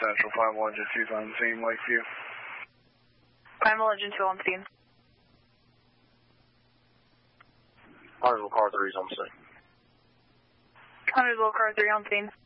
Central, 5 Legend 2's on scene, Lakeview. 5 Legend 2 on scene. Huntersville Car 3's on scene. Huntersville Car 3 on scene.